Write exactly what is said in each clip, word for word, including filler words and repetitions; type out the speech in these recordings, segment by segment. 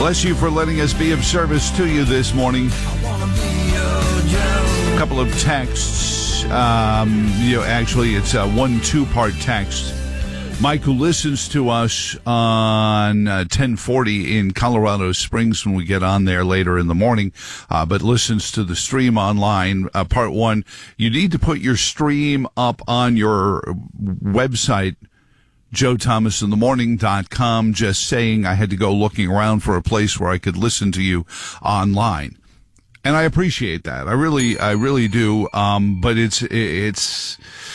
Bless you for letting us be of service to you this morning. A couple of texts. Um, you know, actually, it's a one two-part text. Mike, who listens to us on uh, ten forty in Colorado Springs when we get on there later in the morning, uh, but listens to the stream online. Uh, part one, you need to put your stream up on your website, joe thomas in the morning dot com, just saying I had to go looking around for a place where I could listen to you online. And I appreciate that. I really, I really do. Um, but it's, it's,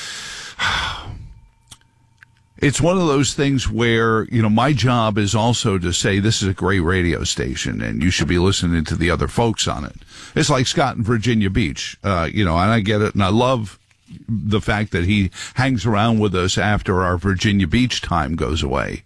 it's one of those things where, you know, my job is also to say this is a great radio station and you should be listening to the other folks on it. It's like Scott in Virginia Beach, uh, you know, and I get it. And I love the fact that he hangs around with us after our Virginia Beach time goes away.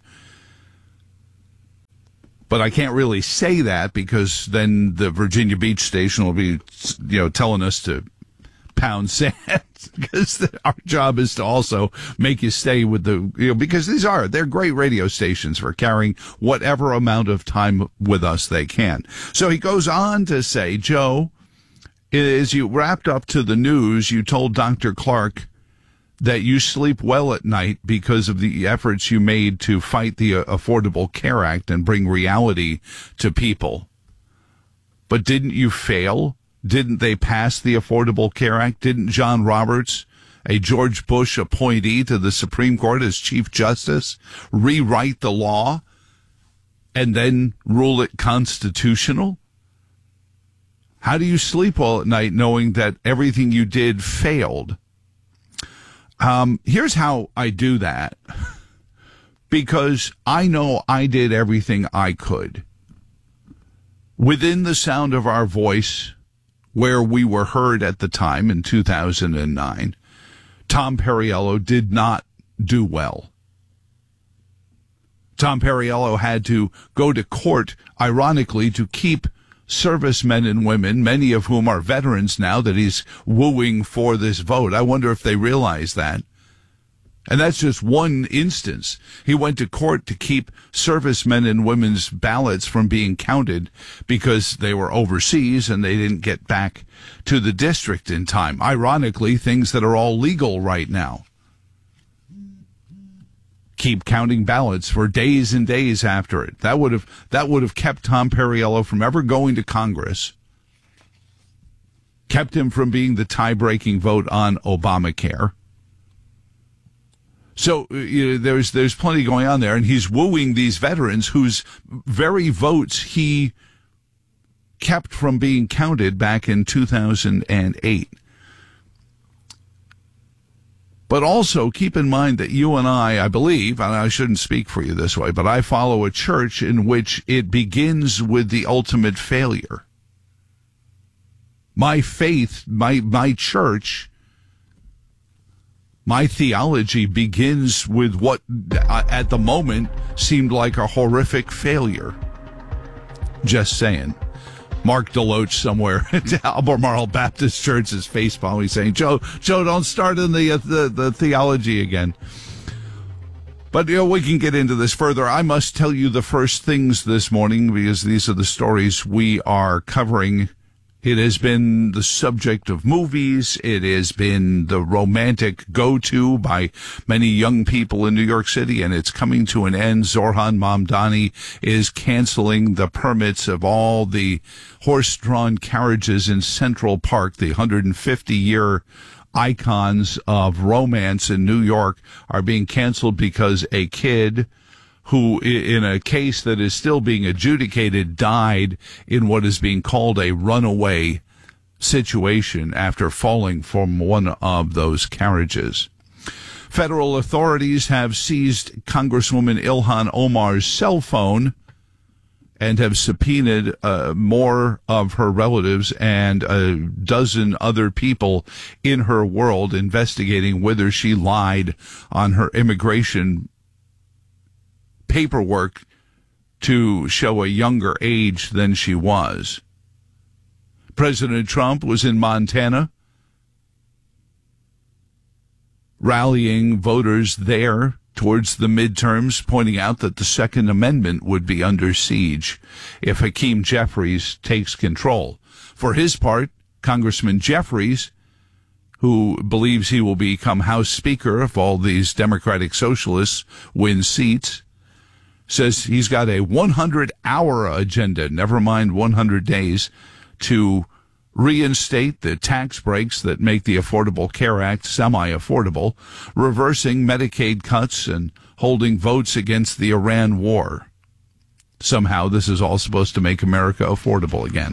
But I can't really say that because then the Virginia Beach station will be, you know, telling us to pound sand because our job is to also make you stay with the, you know, because these are, they're great radio stations for carrying whatever amount of time with us they can. So he goes on to say, Joe, as you wrapped up to the news, you told Doctor Clark that you sleep well at night because of the efforts you made to fight the Affordable Care Act and bring reality to people. But didn't you fail? Didn't they pass the Affordable Care Act? Didn't John Roberts, a George Bush appointee to the Supreme Court as Chief Justice, rewrite the law and then rule it constitutional? How do you sleep well at night knowing that everything you did failed? Um, here's how I do that. Because I know I did everything I could. Within the sound of our voice, where we were heard at the time in two thousand nine, Tom Perriello did not do well. Tom Perriello had to go to court, ironically, to keep servicemen and women, many of whom are veterans now, that he's wooing for this vote. I wonder if they realize that. And that's just one instance. He went to court to keep servicemen and women's ballots from being counted because they were overseas and they didn't get back to the district in time. Ironically, things that are all legal right now. Keep counting ballots for days and days after it. That would have that would have kept Tom Perriello from ever going to Congress, kept him from being the tie-breaking vote on Obamacare. So you know, there's there's plenty going on there, and he's wooing these veterans whose very votes he kept from being counted back in two thousand eight. But also keep in mind that you and I, I believe, and I shouldn't speak for you this way, but I follow a church in which it begins with the ultimate failure. My faith, my, my church, my theology begins with what at the moment seemed like a horrific failure. Just saying. Mark Deloach somewhere at Albemarle Baptist Church is facepalming saying, Joe, Joe, don't start in the, uh, the the theology again. But, you know, we can get into this further. I must tell you the first things this morning because these are the stories we are covering. It has been the subject of movies. It has been the romantic go-to by many young people in New York City, and it's coming to an end. Zohran Mamdani is canceling the permits of all the horse-drawn carriages in Central Park. The one hundred fifty year icons of romance in New York are being canceled because a kid who, in a case that is still being adjudicated, died in what is being called a runaway situation after falling from one of those carriages. Federal authorities have seized Congresswoman Ilhan Omar's cell phone and have subpoenaed uh, more of her relatives and a dozen other people in her world, investigating whether she lied on her immigration paperwork to show a younger age than she was. President Trump was in Montana rallying voters there towards the midterms, pointing out that the Second Amendment would be under siege if Hakeem Jeffries takes control. For his part, Congressman Jeffries, who believes he will become House Speaker if all these Democratic socialists win seats, says he's got a hundred hour agenda, never mind one hundred days, to reinstate the tax breaks that make the Affordable Care Act semi-affordable, reversing Medicaid cuts, and holding votes against the Iran war. Somehow this is all supposed to make America affordable again.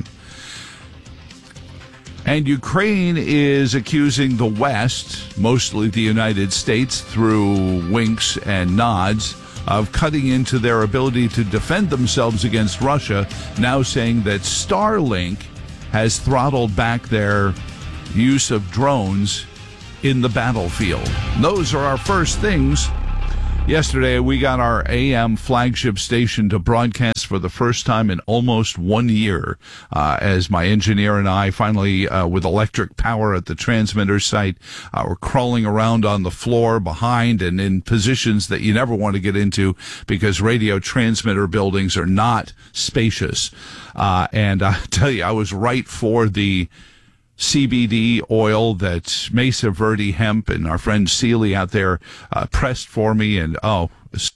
And Ukraine is accusing the West, mostly the United States, through winks and nods, of cutting into their ability to defend themselves against Russia, now saying that Starlink has throttled back their use of drones in the battlefield. Those are our first things. Yesterday, we got our A M flagship station to broadcast for the first time in almost one year, uh, as my engineer and I finally, uh, with electric power at the transmitter site, uh, we're crawling around on the floor behind and in positions that you never want to get into because radio transmitter buildings are not spacious. Uh, and I tell you, I was right for the C B D oil that Mesa Verde Hemp and our friend Sealy out there uh, pressed for me. And, oh.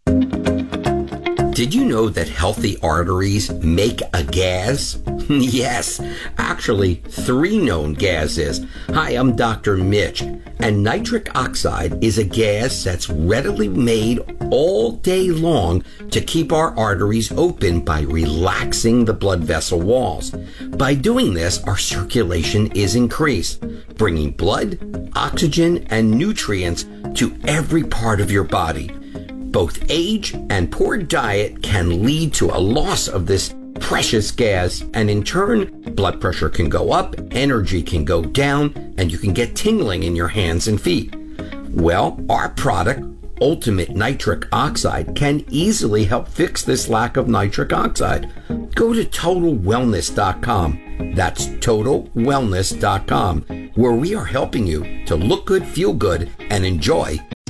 Did you know that healthy arteries make a gas? Yes, actually, three known gases. Hi, I'm Doctor Mitch, and nitric oxide is a gas that's readily made all day long to keep our arteries open by relaxing the blood vessel walls. By doing this, our circulation is increased, bringing blood, oxygen, and nutrients to every part of your body. Both age and poor diet can lead to a loss of this precious gas, and in turn, blood pressure can go up, energy can go down, and you can get tingling in your hands and feet. Well, our product, Ultimate Nitric Oxide, can easily help fix this lack of nitric oxide. Go to total wellness dot com. That's total wellness dot com, where we are helping you to look good, feel good, and enjoy